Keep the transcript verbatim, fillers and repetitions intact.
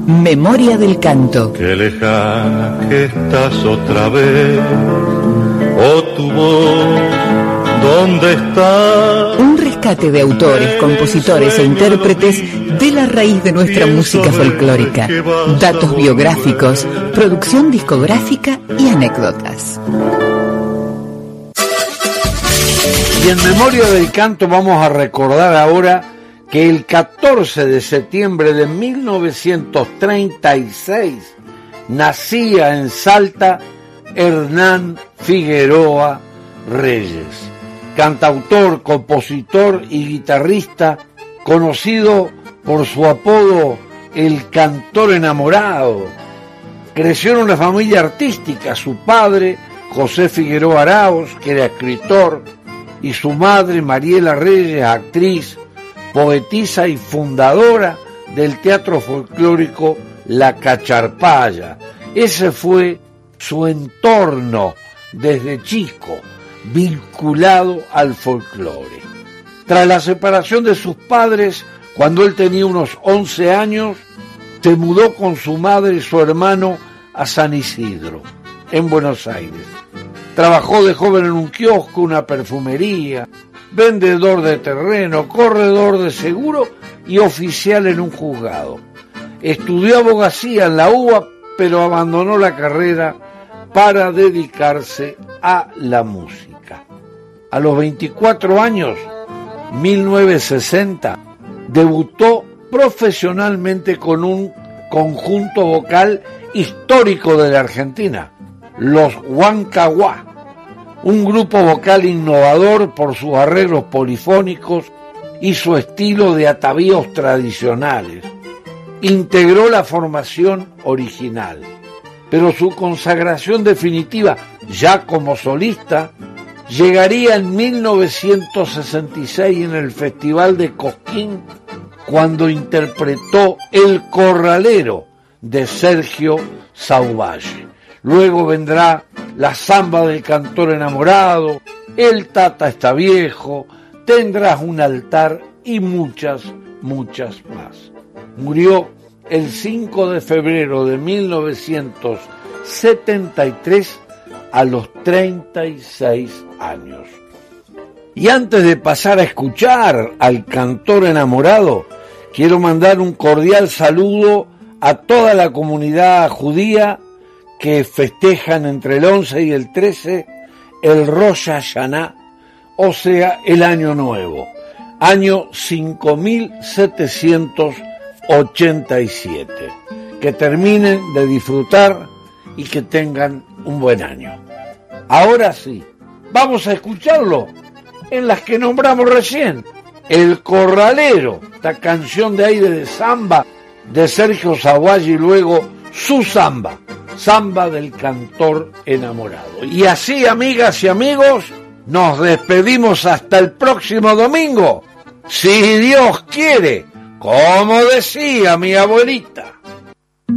Memoria del canto. Qué lejana que estás otra vez, oh tu voz, ¿dónde estás? Un rescate de autores, compositores e intérpretes de la raíz de nuestra música folclórica. Datos biográficos, producción discográfica y anécdotas. Y en Memoria del Canto vamos a recordar ahora que el catorce de septiembre de mil novecientos treinta y seis nacía en Salta Hernán Figueroa Reyes, cantautor, compositor y guitarrista, conocido por su apodo El Cantor Enamorado. Creció en una familia artística, su padre, José Figueroa Arauz, que era escritor, y su madre, Mariela Reyes, actriz, poetisa y fundadora del teatro folclórico La Cacharpaya. Ese fue su entorno desde chico, vinculado al folclore. Tras la separación de sus padres, cuando él tenía unos once años, se mudó con su madre y su hermano a San Isidro, en Buenos Aires. Trabajó de joven en un kiosco, una perfumería, vendedor de terreno, corredor de seguro y oficial en un juzgado. Estudió abogacía en la U B A, pero abandonó la carrera para dedicarse a la música. A los veinticuatro años, mil novecientos sesenta, debutó profesionalmente con un conjunto vocal histórico de la Argentina, los Huancahuá, un grupo vocal innovador por sus arreglos polifónicos y su estilo de atavíos tradicionales. Integró la formación original, pero su consagración definitiva, ya como solista, llegaría en mil novecientos sesenta y seis en el Festival de Cosquín, cuando interpretó El Corralero de Sergio Sauvalle. Luego vendrá La Zamba del Cantor Enamorado, El Tata está viejo, Tendrás un altar y muchas, muchas más. Murió el cinco de febrero de mil novecientos setenta y tres a los treinta y seis años. Y antes de pasar a escuchar al Cantor Enamorado, quiero mandar un cordial saludo a toda la comunidad judía que festejan entre el once y el trece el Rosh Hashanah, o sea, el Año Nuevo, año cinco mil setecientos ochenta y siete. Que terminen de disfrutar y que tengan un buen año. Ahora sí, vamos a escucharlo en las que nombramos recién. El Corralero, esta canción de aire de samba de Sergio Sauvalle, y luego su samba, Samba del Cantor Enamorado. Y así, amigas y amigos, nos despedimos hasta el próximo domingo, si Dios quiere, como decía mi abuelita.